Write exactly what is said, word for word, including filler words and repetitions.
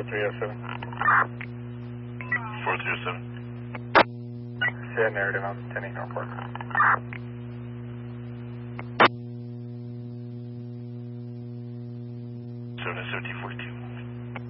four three oh seven. four three oh seven. Yeah, narrative on ten eight Norfolk. seven seventy forty-two.